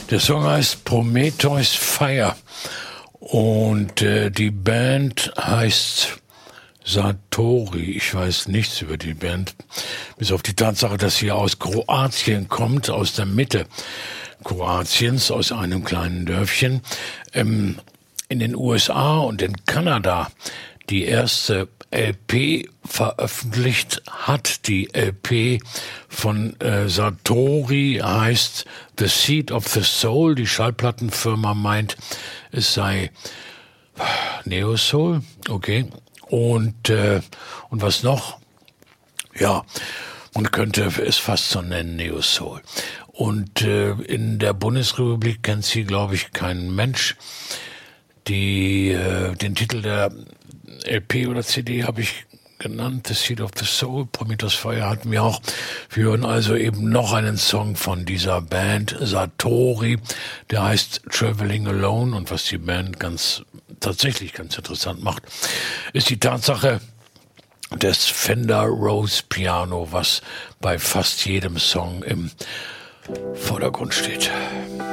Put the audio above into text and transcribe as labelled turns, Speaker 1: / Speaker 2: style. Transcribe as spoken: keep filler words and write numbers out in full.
Speaker 1: Der Song heißt Prometheus Fire und äh, die Band heißt Satori. Ich weiß nichts über die Band, bis auf die Tatsache, dass sie aus Kroatien kommt, aus der Mitte Kroatiens, aus einem kleinen Dörfchen. Ähm, in den U S A und in Kanada die erste L P veröffentlicht hat. Die L P von äh, Satori heißt The Seed of the Soul. Die Schallplattenfirma meint, es sei Neo Soul. Okay. Und, äh, und was noch? Ja, man könnte es fast so nennen, Neo Soul. Und äh, in der Bundesrepublik kennt sie, glaube ich, kein Mensch. Die, äh, den Titel der L P oder C D habe ich genannt, The Seed of the Soul. Prometheus Fire hatten wir auch. Wir hören also eben noch einen Song von dieser Band Satori, der heißt Traveling Alone. Und was die Band ganz tatsächlich ganz interessant macht, ist die Tatsache des Fender Rose Piano, was bei fast jedem Song im Vordergrund steht.